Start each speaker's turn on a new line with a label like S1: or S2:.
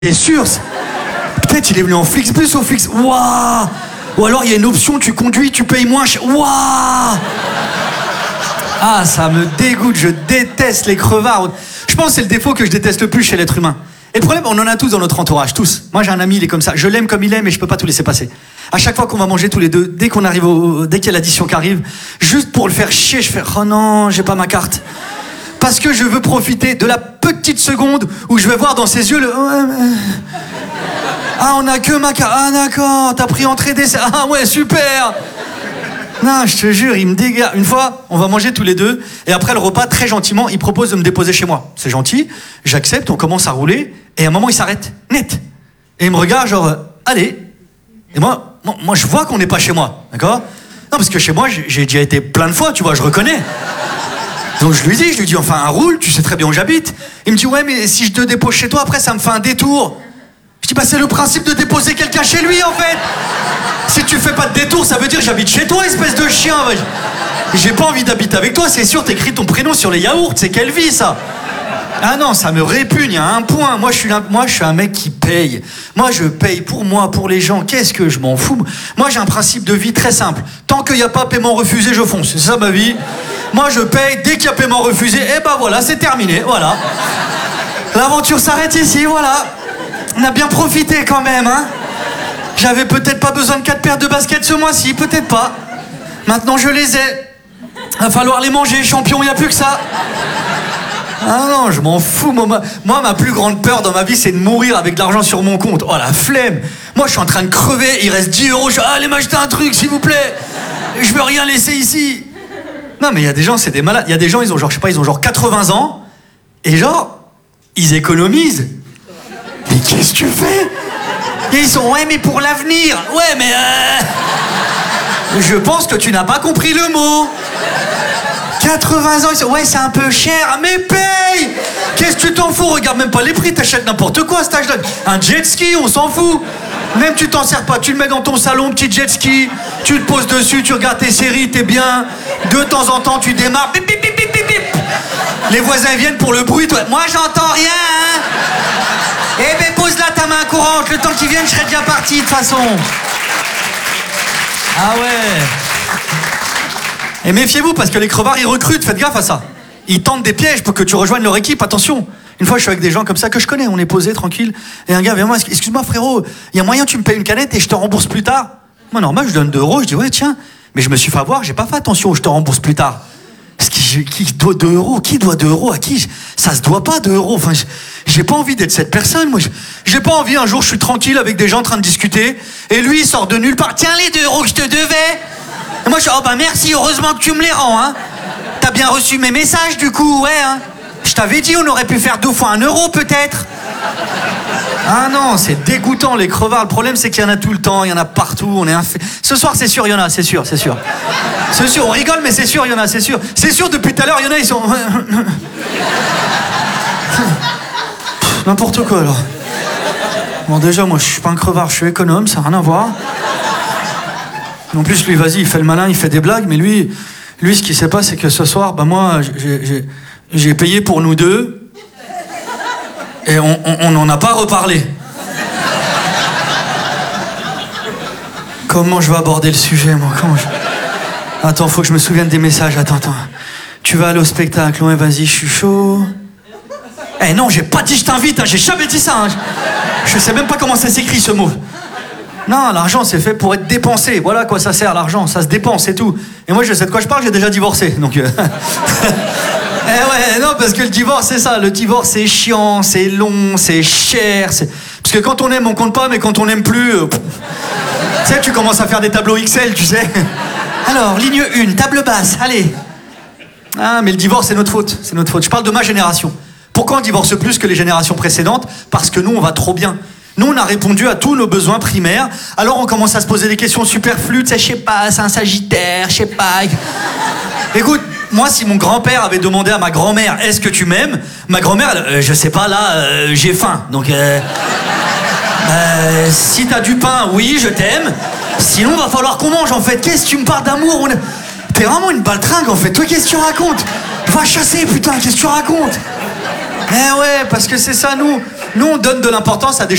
S1: T'es sûr? Peut-être il est venu en Flixbus au Flix. Waouh! Ou alors il y a une option, tu conduis, tu payes moins cher. Waouh! Ah, ça me dégoûte, je déteste les crevards. Je pense que c'est le défaut que je déteste le plus chez l'être humain. Et le problème, on en a tous dans notre entourage, tous. Moi j'ai un ami, il est comme ça. Je l'aime comme il est, mais je peux pas tout laisser passer. À chaque fois qu'on va manger tous les deux, dès qu'on arrive dès qu'il y a l'addition qui arrive, juste pour le faire chier, je fais « Oh non, j'ai pas ma carte ». Parce que je veux profiter de la petite seconde où je vais voir dans ses yeux le... Ah, on a que ma carte. Ah, d'accord, t'as pris entrée dessert. Ah ouais, super. Non, je te jure, il me dégage. Une fois, on va manger tous les deux, et après le repas, très gentiment, il propose de me déposer chez moi. C'est gentil, j'accepte, on commence à rouler, et à un moment, il s'arrête, net. Et il me regarde, genre, allez. Et moi, je vois qu'on n'est pas chez moi, d'accord? Non, parce que chez moi, j'ai déjà été plein de fois, tu vois, je reconnais. Donc je lui dis, enfin, roule, tu sais très bien où j'habite. Il me dit, ouais, mais si je te dépose chez toi, après, ça me fait un détour. Je dis, bah, c'est le principe de déposer quelqu'un chez lui, en fait. Si tu fais pas de détour, ça veut dire j'habite chez toi, espèce de chien. J'ai pas envie d'habiter avec toi, c'est sûr, t'écris ton prénom sur les yaourts, c'est quelle vie, ça? Ah non, ça me répugne à un point. Moi, je suis un mec qui paye. Moi, je paye pour moi, pour les gens. Qu'est-ce que je m'en fous? Moi, j'ai un principe de vie très simple. Tant qu'il n'y a pas paiement refusé, je fonce. C'est ça, ma vie. Moi, je paye. Dès qu'il y a paiement refusé, et ben voilà, c'est terminé. Voilà. L'aventure s'arrête ici, voilà. On a bien profité quand même, hein. J'avais peut-être pas besoin de 4 paires de baskets ce mois-ci, peut-être pas. Maintenant, je les ai. Va falloir les manger, champion, il n'y a plus que ça. Ah non, je m'en fous. Moi, ma plus grande peur dans ma vie, c'est de mourir avec de l'argent sur mon compte. Oh, la flemme. Moi, je suis en train de crever, il reste 10 €. Allez m'acheter un truc, s'il vous plaît. Je veux rien laisser ici. Non, mais il y a des gens, c'est des malades. Il y a des gens, ils ont genre, je sais pas, ils ont genre 80 ans. Et genre, ils économisent. Mais qu'est-ce que tu fais? Et ils sont, ouais, mais pour l'avenir. Ouais, mais je pense que tu n'as pas compris le mot. 80 ans, ils sont, ouais, c'est un peu cher. Mais paye! Qu'est-ce que tu t'en fous? Regarde même pas les prix, t'achètes n'importe quoi à cet âge-là. Un jet ski, on s'en fout. Même tu t'en sers pas, tu le mets dans ton salon, petit jet ski, tu te poses dessus, tu regardes tes séries, t'es bien. De temps en temps, tu démarres. Bip, bip, bip, bip, bip, bip. Les voisins viennent pour le bruit, toi. Moi, j'entends rien, hein. Eh ben, pose là ta main courante, le temps qu'ils viennent, je serais déjà parti, de toute façon. Ah ouais. Et méfiez-vous, parce que les crevards, ils recrutent, faites gaffe à ça. Ils tentent des pièges pour que tu rejoignes leur équipe, attention. Une fois, je suis avec des gens comme ça que je connais, on est posé, tranquille, et un gars vient moi, excuse-moi frérot, il y a moyen tu me payes une canette et je te rembourse plus tard? Moi, normal, je donne 2 €, je dis ouais, tiens. Mais je me suis fait avoir, j'ai pas fait attention, je te rembourse plus tard. Parce que qui doit 2 €? Qui doit 2 € à qui? Ça se doit pas 2 €. Enfin, j'ai pas envie d'être cette personne. Moi, j'ai pas envie. Un jour, je suis tranquille avec des gens en train de discuter, et lui, il sort de nulle part. Tiens, les 2 € que je te devais. Et moi, je suis, oh bah merci, heureusement que tu me les rends, hein. T'as bien reçu mes messages, du coup, ouais, hein. Je t'avais dit, on aurait pu faire 2 fois 1 € peut-être. Ah non, c'est dégoûtant les crevards. Le problème, c'est qu'il y en a tout le temps, il y en a partout. Ce soir, c'est sûr, il y en a, c'est sûr. C'est sûr, on rigole, mais c'est sûr, il y en a, c'est sûr. C'est sûr, depuis tout à l'heure, il y en a, ils sont... N'importe quoi, alors. Bon, déjà, moi, je suis pas un crevard, je suis économe, ça n'a rien à voir. En plus, lui, vas-y, il fait le malin, il fait des blagues, mais lui, ce qu'il sait pas, c'est que ce soir, bah moi, j'ai payé pour nous deux. Et on n'en a pas reparlé. Comment je vais aborder le sujet, moi? Attends, faut que je me souvienne des messages. Attends. Tu vas aller au spectacle? Ouais, vas-y, je suis chaud. Eh non, j'ai pas dit je t'invite, hein, j'ai jamais dit ça. Hein. Je sais même pas comment ça s'écrit, ce mot. Non, l'argent, c'est fait pour être dépensé. Voilà à quoi ça sert, l'argent. Ça se dépense, c'est tout. Et moi, je sais de quoi je parle, j'ai déjà divorcé. Donc... Eh ouais, non, parce que le divorce, c'est ça. Le divorce, c'est chiant, c'est long, c'est cher. Parce que quand on aime, on compte pas, mais quand on aime plus... Tu sais, tu commences à faire des tableaux XL, tu sais. Alors, ligne 1, table basse, allez. Ah, mais le divorce, c'est notre faute. C'est notre faute. Je parle de ma génération. Pourquoi on divorce plus que les générations précédentes? Parce que nous, on va trop bien. Nous, on a répondu à tous nos besoins primaires. Alors, on commence à se poser des questions superflues. Tu sais, je sais pas, c'est un sagittaire, je sais pas... Écoute, moi, si mon grand-père avait demandé à ma grand-mère « Est-ce que tu m'aimes ?» Ma grand-mère, je sais pas, là, j'ai faim. Donc, si t'as du pain, oui, je t'aime. Sinon, va falloir qu'on mange, en fait. Qu'est-ce que tu me parles d'amour? T'es vraiment une baltringue, en fait. Toi, qu'est-ce que tu racontes? Va chasser, putain, qu'est-ce que tu racontes? Eh ouais, parce que c'est ça, nous. Nous, on donne de l'importance à des